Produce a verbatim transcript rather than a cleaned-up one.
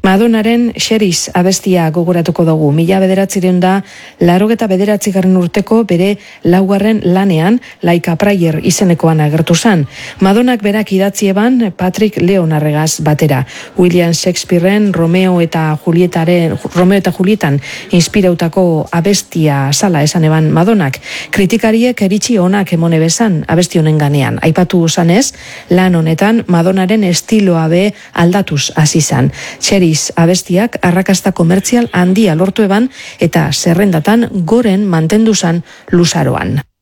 Madonnaren Xeriz abestia gogoratuko dugu. Mila bederatzireun da, larogeta bederatzigarren urteko bere laugarren lanean, Like a Prayer izenekoan agertu zan. Madonnak berak idatzi eban Patrick Leonarregaz batera. William Shakespearen Romeo eta Julietaren, Romeo eta Julietan inspirautako abestia sala esan eban Madonnak. Kritikariek eritxi onak emone bezan abesti honen ganean. Aipatu zanez, lan honetan Madonnaren estiloa be aldatuz hasi zan. Xeriz abestiak arrakasta komertzial handia lortu eban eta zerrendatan goren mantendu zan luzaroan.